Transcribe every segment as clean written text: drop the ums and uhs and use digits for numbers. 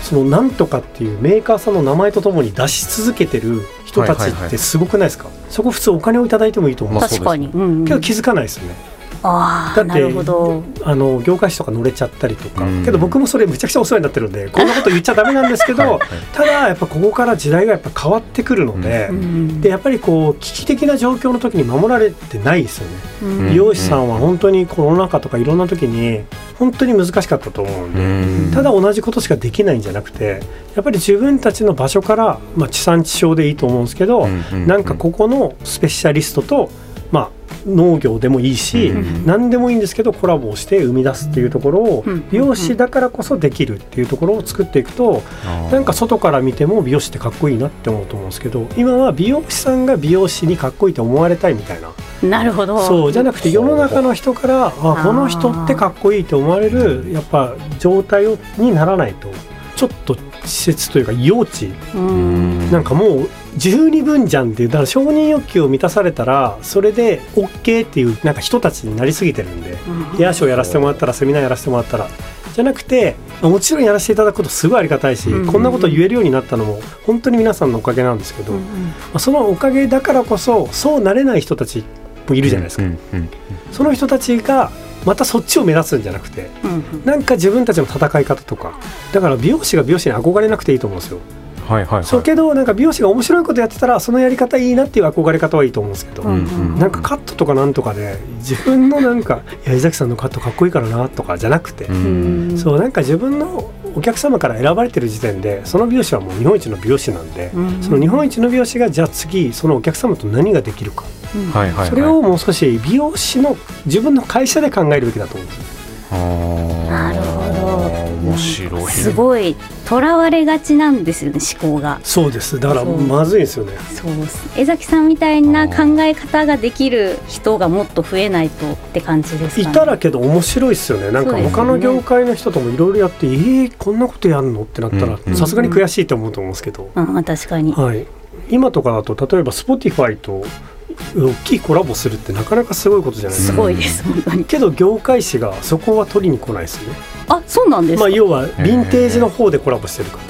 そのなんとかっていうメーカーさんの名前とともに出し続けてる人たちってすごくないですか？そこ普通お金をいただいてもいいと思うんです確かに、 けど気づかないですよね。 だってなるほど、 業界誌とか載れちゃったりとか、けど僕もそれむちゃくちゃお世話になってるのでこんなこと言っちゃダメなんですけどただやっぱここから時代がやっぱ変わってくるので、でやっぱりこう危機的な状況の時に守られてないですよね。美容師さんは本当にコロナ禍とかいろんな時に本当に難しかったと思うんで、ただ同じことしかできないんじゃなくてやっぱり自分たちの場所から、地産地消でいいと思うんですけど、なんかここのスペシャリストと農業でもいいし、何でもいいんですけどコラボをして生み出すっていうところを、美容師だからこそできるっていうところを作っていくと、なんか外から見ても美容師ってかっこいいなって思うと思うんですけど、今は美容師さんが美容師にかっこいいと思われたいみたいな。 なるほど。 そうじゃなくて世の中の人からこの人ってかっこいいと思われるやっぱ状態にならないとちょっと施設というか幼稚なんかもう十二分じゃんっていう、だから承認欲求を満たされたらそれで OK っていうなんか人たちになりすぎてるんで、ヘアショーやらせてもらったらセミナーやらせてもらったらじゃなくて、もちろんやらせていただくことすごいありがたいし、こんなこと言えるようになったのも本当に皆さんのおかげなんですけど、そのおかげだからこそそうなれない人たちもいるじゃないですか。その人たちがまたそっちを目指すんじゃなくて、なんか自分たちの戦い方とか、だから美容師が美容師に憧れなくていいと思うんですよ。そうけどなんか美容師が面白いことやってたらそのやり方いいなっていう憧れ方はいいと思うんですけど、なんかカットとかなんとかで自分のなんか井崎さんのカットかっこいいからなとかじゃなくて、そうなんか自分のお客様から選ばれてる時点でその美容師はもう日本一の美容師なんで、その日本一の美容師がじゃあ次そのお客様と何ができるか、それをもう少し美容師の自分の会社で考えるべきだと思うんです。 なるほど、 面白い。 すごいとらわれがちなんですよね、思考が。 そうです、だからまずいですよね。 そうです。江崎さんみたいな考え方ができる人がもっと増えないとって感じですかね。 いたらけど面白いですよね。なんか他の業界の人ともいろいろやって、こんなことやるのってなったらさすがに悔しいと思うと思うんですけど、 確かに、 今とかだと例えば Spotify と大きいコラボするってなかなかすごいことじゃないですか。 すごいです本当に。 けど業界誌がそこは取りに来ないですよね。 そうなんですか。 要はヴィンテージの方でコラボしてるから。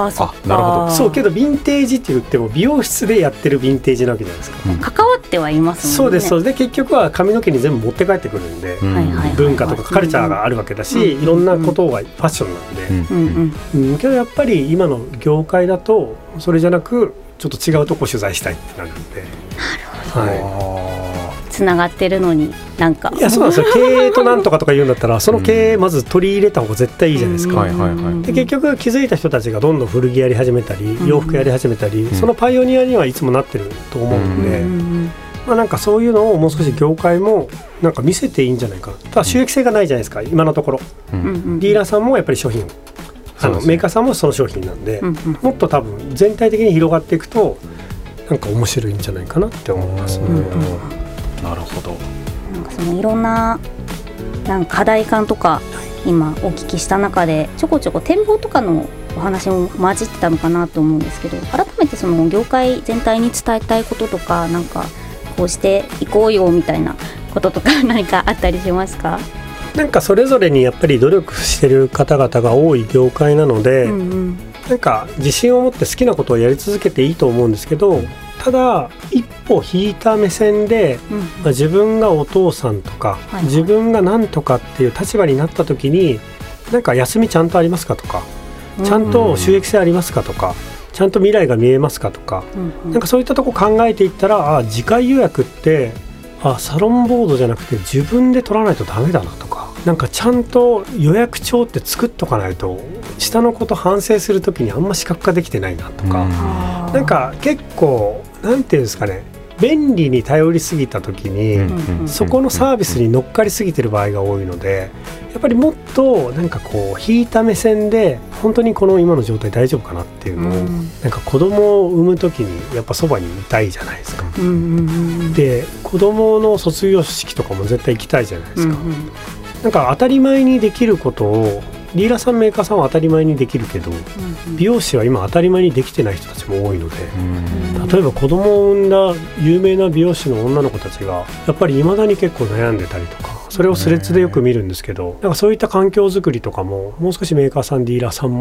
そっか。 なるほど。 そうけどヴィンテージって言っても美容室でやってるヴィンテージなわけじゃないですか。 関わってはいますもんね。 そうですそうです。で結局は髪の毛に全部持って帰ってくるんで、文化とかカルチャーがあるわけだし、いろんなことがファッションなんで、けどやっぱり今の業界だとそれじゃなくちょっと違うとこ取材したいってなるんで。 なるほど。つながってるのになんか。 いやそうなんですよ。経営となんとかとか言うんだったらその経営まず取り入れた方が絶対いいじゃないですか。で結局気づいた人たちがどんどん古着やり始めたり洋服やり始めたり、そのパイオニアにはいつもなってると思うので、なんかそういうのをもう少し業界もなんか見せていいんじゃないかな。ただ収益性がないじゃないですか今のところ。ディーラーさんもやっぱり商品メーカーさんもその商品なんで、もっと多分全体的に広がっていくとなんか面白いんじゃないかなって思いますね。 なるほど。 なんかそのいろんななんか課題感とか今お聞きした中でちょこちょこ展望とかのお話も混じってたのかなと思うんですけど、改めてその業界全体に伝えたいこととか、なんかこうしていこうよみたいなこととか何かあったりしますか？ なんかそれぞれにやっぱり努力してる方々が多い業界なので、なんか自信を持って好きなことをやり続けていいと思うんですけど、ただ一歩引いた目線で、自分がお父さんとか、自分が何とかっていう立場になった時になんか休みちゃんとありますかとか、ちゃんと収益性ありますかとか、ちゃんと未来が見えますかとか、なんかそういったとこ考えていったら、次回予約ってサロンボードじゃなくて自分で取らないとダメだなとか、なんかちゃんと予約帳って作っとかないと下のこと反省するときにあんま視覚化できてないなとか、なんか結構なんていうんですかね、便利に頼りすぎたときに、そこのサービスに乗っかりすぎてる場合が多いので、やっぱりもっとなんかこう引いた目線で本当にこの今の状態大丈夫かなっていうのを、なんか子供を産むときにやっぱそばにいたいじゃないですか。で子供の卒業式とかも絶対行きたいじゃないですか。なんか当たり前にできることをディーラーさんメーカーさんは当たり前にできるけど、美容師は今当たり前にできてない人たちも多いので、例えば子供を産んだ有名な美容師の女の子たちがやっぱり未だに結構悩んでたりとか、それをスレッズでよく見るんですけど、なんかそういった環境づくりとかももう少しメーカーさんディーラーさんも